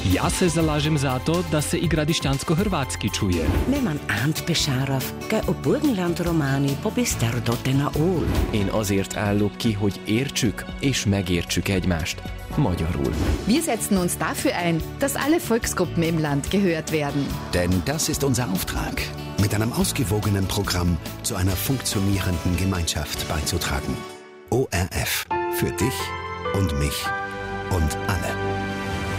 Ja se zalažem za to, da se igra dišćansko-hrvatski čuje. Neman Ant Besárov, ge a Burgenland románi pobiszter dotena ól. Én azért állok ki, hogy értsük és megértsük egymást. Magyarul. Wir setzen uns dafür ein, dass alle Volksgruppen im Land gehört werden. Denn das ist unser Auftrag, mit einem ausgewogenen Programm zu einer funktionierenden Gemeinschaft beizutragen. ORF. Für dich und mich und alle.